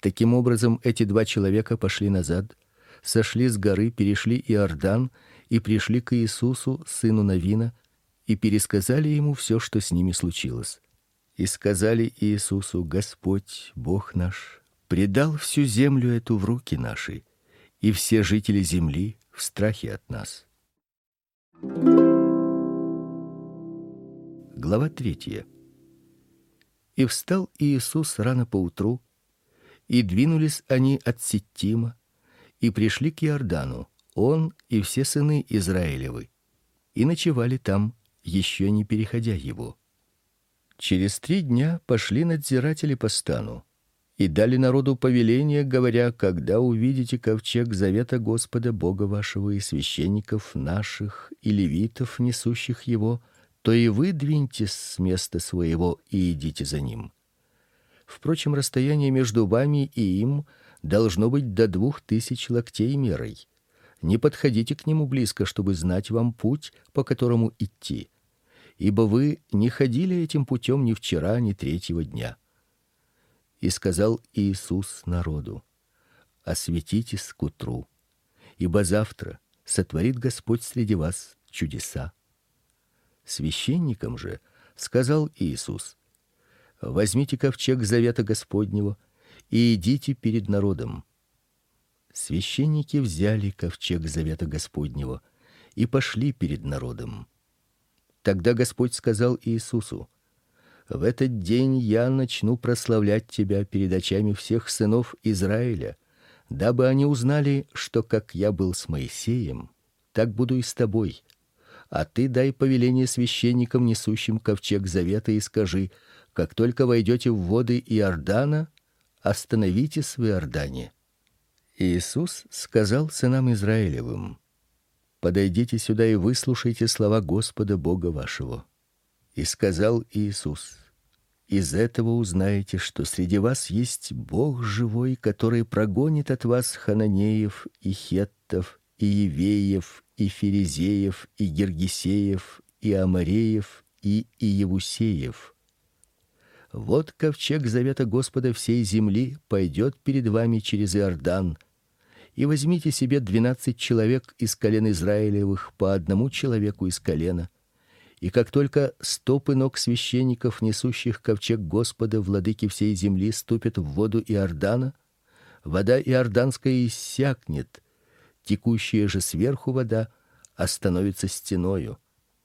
Таким образом, эти два человека пошли назад, сошли с горы, перешли Иордан и пришли к Иисусу, сыну Навина, и пересказали ему все, что с ними случилось. И сказали Иисусу: Господь, Бог наш, предал всю землю эту в руки наши, и все жители земли в страхе от нас. Глава 3. И встал Иисус рано поутру, и двинулись они от Ситтима, и пришли к Иордану, он и все сыны Израилевы, и ночевали там, еще не переходя его. Через 3 дня пошли надзиратели по стану и дали народу повеление, говоря: когда увидите ковчег завета Господа Бога вашего и священников наших и левитов, несущих его, то и вы двиньтесь с места своего и идите за ним. Впрочем, расстояние между вами и им должно быть до 2000 локтей мерой. Не подходите к нему близко, чтобы знать вам путь, по которому идти, ибо вы не ходили этим путем ни вчера, ни 3-го дня. И сказал Иисус народу: осветитесь к утру, ибо завтра сотворит Господь среди вас чудеса. Священникам же сказал Иисус: возьмите ковчег завета Господнего и идите перед народом. Священники взяли ковчег завета Господнего и пошли перед народом. Тогда Господь сказал Иисусу: в этот день я начну прославлять тебя перед очами всех сынов Израиля, дабы они узнали, что как я был с Моисеем, так буду и с тобой. А ты дай повеление священникам, несущим ковчег завета, и скажи: как только войдете в воды Иордана, остановитесь в Иордане. Иисус сказал сынам Израилевым: подойдите сюда и выслушайте слова Господа Бога вашего. И сказал Иисус: из этого узнаете, что среди вас есть Бог живой, который прогонит от вас хананеев и хеттов и евеев и ферезеев и гиргесеев и амореев и иевусеев. Вот ковчег завета Господа всей земли пойдет перед вами через Иордан. И возьмите себе 12 человек из колен Израилевых, по одному человеку из колена. И как только стопы ног священников, несущих ковчег Господа, владыки всей земли, ступят в воду Иордана, вода иорданская иссякнет, текущая же сверху вода остановится стеною.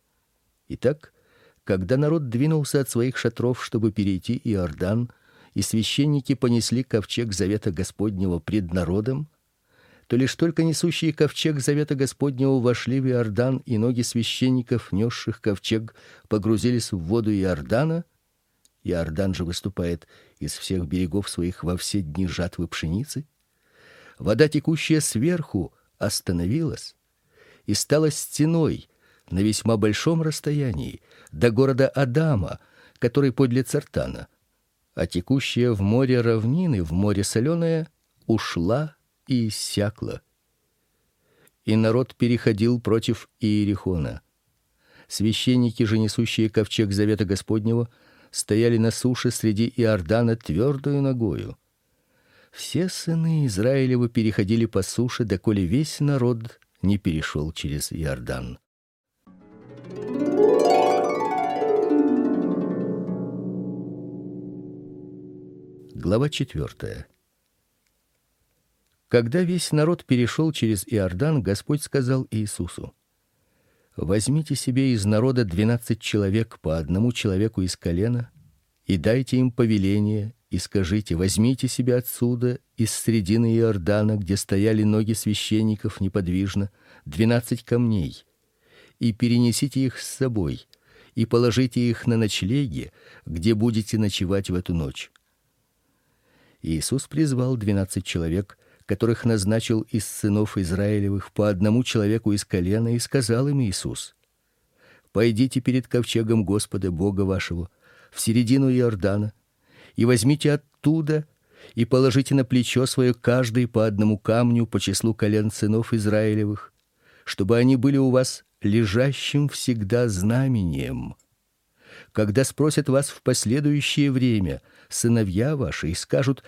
Итак, когда народ двинулся от своих шатров, чтобы перейти Иордан, и священники понесли ковчег завета Господнего пред народом, то лишь только несущие ковчег завета Господнего вошли в Иордан, и ноги священников, несших ковчег, погрузились в воду Иордана. Иордан же выступает из всех берегов своих во все дни жатвы пшеницы. Вода, текущая сверху, остановилась и стала стеной на весьма большом расстоянии до города Адама, который подле Цартана, а текущая в море равнины, в море соленое, ушла и иссякла. И народ переходил против Иерихона. Священники же, несущие ковчег завета Господнего, стояли на суше среди Иордана твердою ногою. Все сыны Израилевы переходили по суше, доколе весь народ не перешел через Иордан. Глава 4. Когда весь народ перешел через Иордан, Господь сказал Иисусу: возьмите себе из народа 12 человек, по одному человеку из колена, и дайте им повеление, и скажите: возьмите себе отсюда, из средины Иордана, где стояли ноги священников неподвижно, 12 камней, и перенесите их с собой, и положите их на ночлеги, где будете ночевать в эту ночь. Иисус призвал 12 человек, которых назначил из сынов Израилевых, по одному человеку из колена, и сказал им Иисус: пойдите перед ковчегом Господа Бога вашего в середину Иордана, и возьмите оттуда и положите на плечо свое каждый по одному камню по числу колен сынов Израилевых, чтобы они были у вас лежащим всегда знамением. Когда спросят вас в последующее время сыновья ваши и скажут: